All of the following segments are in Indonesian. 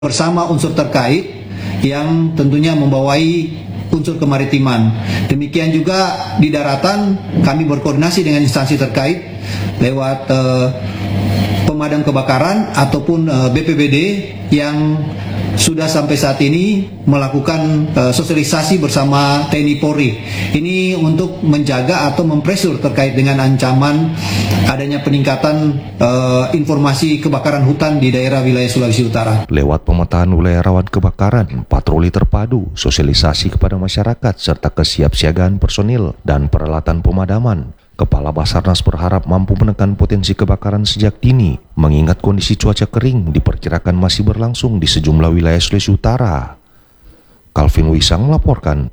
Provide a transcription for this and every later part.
bersama unsur terkait yang tentunya membawai unsur kemaritiman. Demikian juga di daratan kami berkoordinasi dengan instansi terkait lewat pemadam kebakaran ataupun BPBD yang sudah sampai saat ini melakukan sosialisasi bersama TNI Polri. Ini untuk menjaga atau mempresur terkait dengan ancaman adanya peningkatan informasi kebakaran hutan di daerah wilayah Sulawesi Utara. Lewat pemetaan wilayah rawan kebakaran, patroli terpadu, sosialisasi kepada masyarakat, serta kesiapsiagaan personil dan peralatan pemadaman, Kepala Basarnas berharap mampu menekan potensi kebakaran sejak dini, mengingat kondisi cuaca kering diperkirakan masih berlangsung di sejumlah wilayah Sulawesi Utara. Calvin Wisang melaporkan.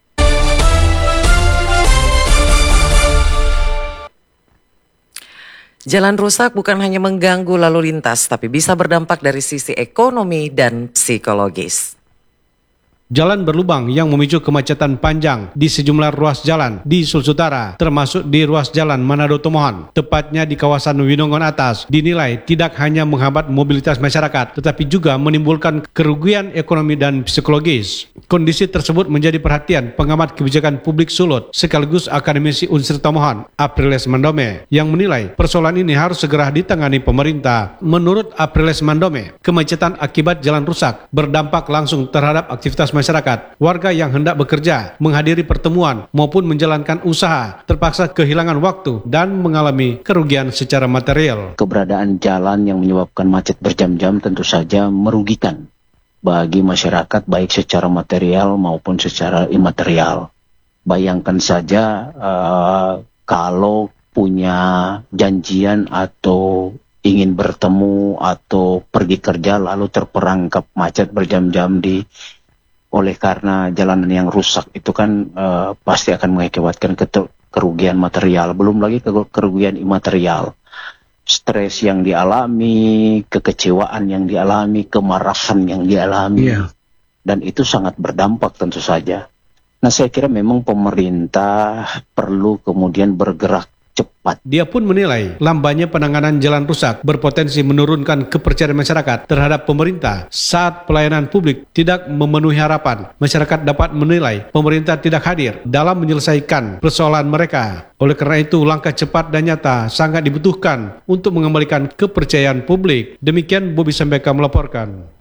Jalan rusak bukan hanya mengganggu lalu lintas, tapi bisa berdampak dari sisi ekonomi dan psikologis. Jalan berlubang yang memicu kemacetan panjang di sejumlah ruas jalan di Sulawesi Utara, termasuk di ruas jalan Manado Tomohon, tepatnya di kawasan Winongon Atas, dinilai tidak hanya menghambat mobilitas masyarakat, tetapi juga menimbulkan kerugian ekonomi dan psikologis. Kondisi tersebut menjadi perhatian pengamat kebijakan publik Sulut, sekaligus akademisi Unsur Tomohon, Apriles Mandome, yang menilai persoalan ini harus segera ditangani pemerintah. Menurut Apriles Mandome, kemacetan akibat jalan rusak berdampak langsung terhadap aktivitas masyarakat. Warga yang hendak bekerja, menghadiri pertemuan maupun menjalankan usaha terpaksa kehilangan waktu dan mengalami kerugian secara material. Keberadaan jalan yang menyebabkan macet berjam-jam tentu saja merugikan bagi masyarakat baik secara material maupun secara imaterial. Bayangkan saja kalau punya janjian atau ingin bertemu atau pergi kerja lalu terperangkap macet berjam-jam oleh karena jalanan yang rusak itu kan pasti akan mengakibatkan kerugian material, belum lagi kerugian imaterial. Stres yang dialami, kekecewaan yang dialami, kemarahan yang dialami, dan itu sangat berdampak tentu saja. Nah, saya kira memang pemerintah perlu kemudian bergerak cepat. Dia pun menilai lambannya penanganan jalan rusak berpotensi menurunkan kepercayaan masyarakat terhadap pemerintah saat pelayanan publik tidak memenuhi harapan. Masyarakat dapat menilai pemerintah tidak hadir dalam menyelesaikan persoalan mereka. Oleh karena itu, langkah cepat dan nyata sangat dibutuhkan untuk mengembalikan kepercayaan publik. Demikian Bobi Sambeka melaporkan.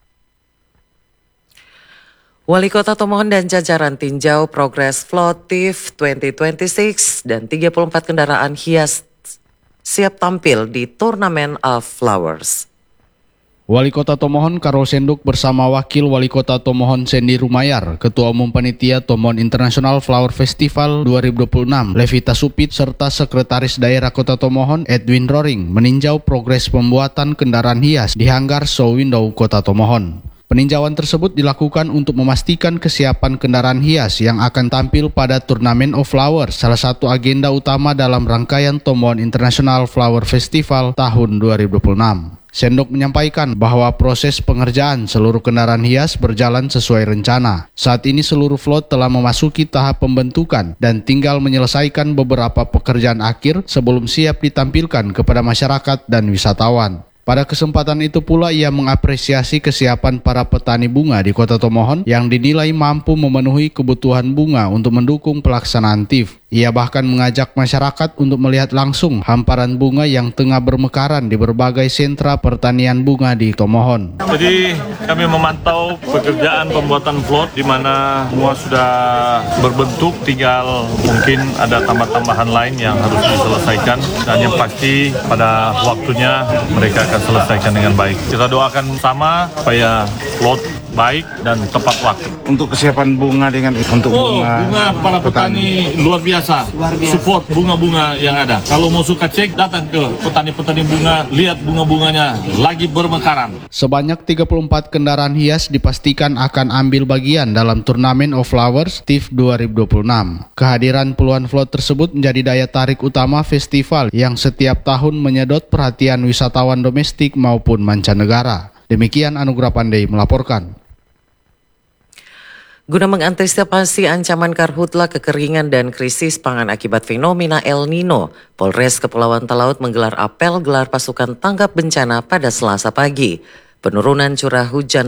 Wali Kota Tomohon dan jajaran tinjau progres Flotif 2026 dan 34 kendaraan hias siap tampil di Turnamen of Flowers. Wali Kota Tomohon Karol Senduk bersama Wakil Wali Kota Tomohon Sendi Rumayar, Ketua Umum Panitia Tomohon International Flower Festival 2026 Levita Supit, serta Sekretaris Daerah Kota Tomohon Edwin Roring meninjau progres pembuatan kendaraan hias di hanggar show window Kota Tomohon. Peninjauan tersebut dilakukan untuk memastikan kesiapan kendaraan hias yang akan tampil pada Turnamen of Flowers, salah satu agenda utama dalam rangkaian Tomohon International Flower Festival tahun 2026. Sendok menyampaikan bahwa proses pengerjaan seluruh kendaraan hias berjalan sesuai rencana. Saat ini seluruh float telah memasuki tahap pembentukan dan tinggal menyelesaikan beberapa pekerjaan akhir sebelum siap ditampilkan kepada masyarakat dan wisatawan. Pada kesempatan itu pula ia mengapresiasi kesiapan para petani bunga di Kota Tomohon yang dinilai mampu memenuhi kebutuhan bunga untuk mendukung pelaksanaan TIF. Ia bahkan mengajak masyarakat untuk melihat langsung hamparan bunga yang tengah bermekaran di berbagai sentra pertanian bunga di Tomohon. Jadi kami memantau pekerjaan pembuatan float di mana semua sudah berbentuk, tinggal mungkin ada tambah-tambahan lain yang harus diselesaikan, dan yang pasti pada waktunya mereka akan selesaikan dengan baik. Kita doakan sama supaya float baik dan tepat waktu. Untuk kesiapan bunga untuk bunga para petani luar biasa. Support bunga-bunga yang ada. Kalau mau suka cek, datang ke petani-petani bunga, lihat bunga-bunganya lagi bermekaran. Sebanyak 34 kendaraan hias dipastikan akan ambil bagian dalam Turnamen of Flowers TIF 2026. Kehadiran puluhan float tersebut menjadi daya tarik utama festival yang setiap tahun menyedot perhatian wisatawan domestik maupun mancanegara. Demikian Anugrah Pandey melaporkan. Guna mengantisipasi ancaman karhutla, kekeringan, dan krisis pangan akibat fenomena El Nino, Polres Kepulauan Talaut menggelar apel gelar pasukan tanggap bencana pada Selasa pagi. Penurunan curah hujan